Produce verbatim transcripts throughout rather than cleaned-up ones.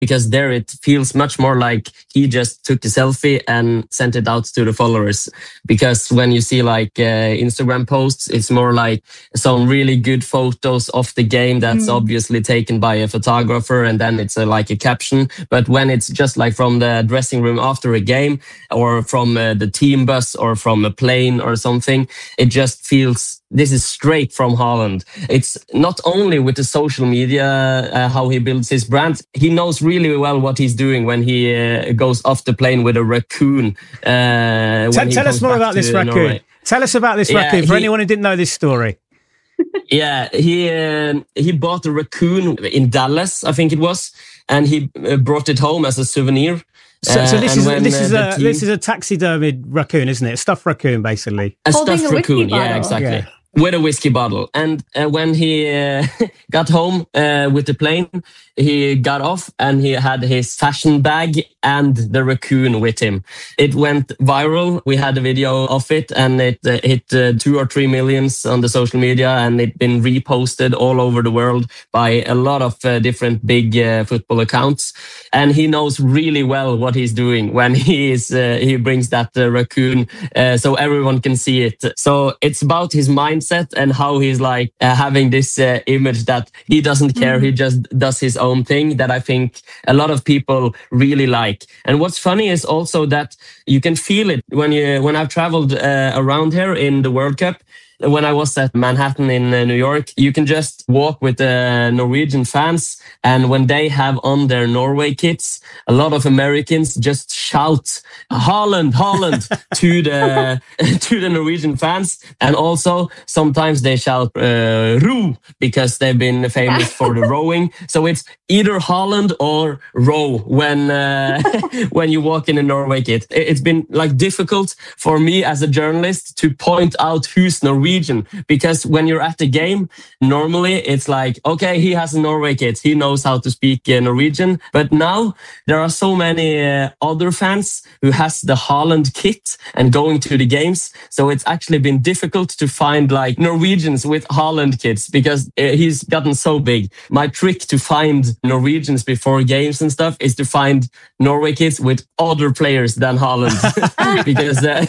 because there it feels much more like he just took a selfie and sent it out to the followers. Because when you see like uh, Instagram posts, it's more like some really good photos of the game that's mm. obviously taken by a photographer, and then it's a, like a caption. But when it's just like from the dressing room after a game, or from uh, the team bus, or from a plane or something, it just feels this is straight from Haaland. It's not only with the social media, uh, how he builds his brand. He knows really well what he's doing when he uh, goes off the plane with a raccoon. Uh, tell tell us more about this raccoon. Norway. Tell us about this yeah, raccoon for he, anyone who didn't know this story. yeah, he uh, he bought a raccoon in Dallas, I think it was, and he uh, brought it home as a souvenir. So, so this uh, is when, this is uh, a team... this is a taxidermied raccoon, isn't it? A stuffed raccoon, basically. A Holding stuffed a raccoon, yeah, exactly. Yeah. With a whiskey bottle. And uh, when he uh, got home uh, with the plane, he got off and he had his fashion bag and the raccoon with him. It went viral. We had a video of it, and it uh, hit uh, two or three millions on the social media, and it been reposted all over the world by a lot of uh, different big uh, football accounts. And he knows really well what he's doing when he is uh, he brings that uh, raccoon uh, so everyone can see it. So it's about his mindset and how he's like uh, having this uh, image that he doesn't care. Mm-hmm. He just does his own thing, that I think a lot of people really like. And what's funny is also that you can feel it when you when I've traveled uh, around here in the World Cup. When I was at Manhattan in uh, New York, you can just walk with the uh, Norwegian fans, and when they have on their Norway kits, a lot of Americans just shout "Haaland, Haaland" to the to the Norwegian fans, and also sometimes they shout uh, "Ro" because they've been famous for the rowing. So it's either Haaland or row when uh, when you walk in a Norway kit. It's been like difficult for me as a journalist to point out who's Norwegian. Because when you're at the game, normally it's like, okay, he has a Norway kit, he knows how to speak uh, Norwegian. But now there are so many uh, other fans who has the Haaland kit and going to the games. So it's actually been difficult to find like Norwegians with Haaland kits, because uh, he's gotten so big. My trick to find Norwegians before games and stuff is to find Norway kits with other players than Haaland, because uh,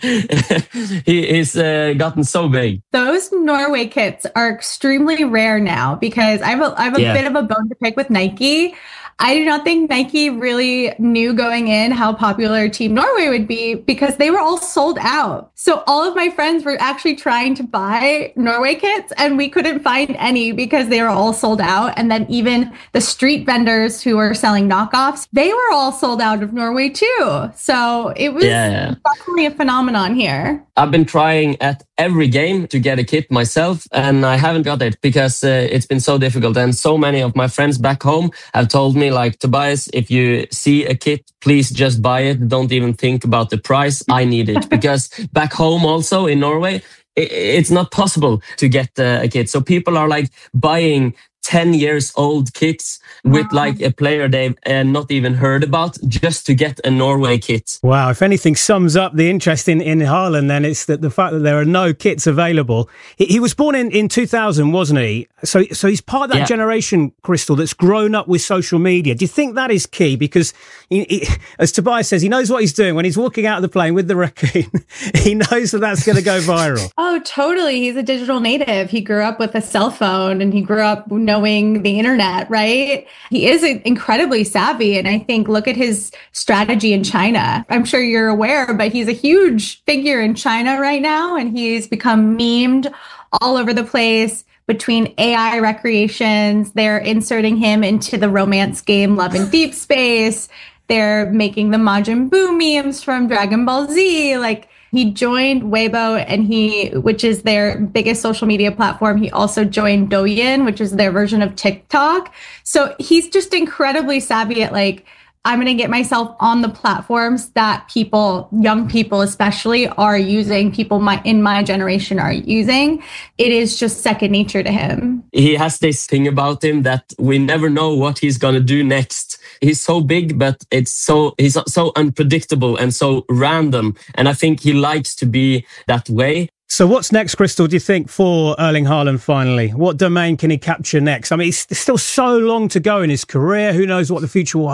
he, he's uh, gotten so big. Those Norway kits are extremely rare now, because I have a, I have a yeah. bit of a bone to pick with Nike. I do not think Nike really knew going in how popular Team Norway would be, because they were all sold out. So all of my friends were actually trying to buy Norway kits, and we couldn't find any because they were all sold out. And then even the street vendors who were selling knockoffs, they were all sold out of Norway too. So it was yeah, yeah. definitely a phenomenon here. I've been trying at every game to get a kit myself, and I haven't got it because uh, it's been so difficult. And so many of my friends back home have told me, like, Tobias, if you see a kit, please just buy it. Don't even think about the price. I need it. Because back home also in Norway, it's not possible to get uh, a kit. So people are like buying ten years old kits with wow. like a player they've uh, not even heard about, just to get a Norway kit. Wow, if anything sums up the interest in, in Haaland, then it's that the fact that there are no kits available. He, he was born in, in two thousand, wasn't he? So so he's part of that yeah. generation, Crystal, that's grown up with social media. Do you think that is key? Because he, he, as Tobias says, he knows what he's doing. When he's walking out of the plane with the raccoon, he knows that that's going to go viral. Oh, totally. He's a digital native. He grew up with a cell phone, and he grew up knowing the internet, right? He is incredibly savvy. And I think, look at his strategy in China. I'm sure you're aware, but he's a huge figure in China right now. And he's become memed all over the place between A I recreations. They're inserting him into the romance game Love in Deep Space. They're making the Majin Buu memes from Dragon Ball Z. Like, he joined Weibo, and he, which is their biggest social media platform. He also joined Douyin, which is their version of TikTok. So he's just incredibly savvy at, like, I'm going to get myself on the platforms that people, young people especially, are using, people my in my generation are using. It is just second nature to him. He has this thing about him that we never know what he's going to do next. He's so big, but it's so he's so unpredictable and so random. And I think he likes to be that way. So what's next, Crystal, do you think, for Erling Haaland finally? What domain can he capture next? I mean, it's still so long to go in his career. Who knows what the future will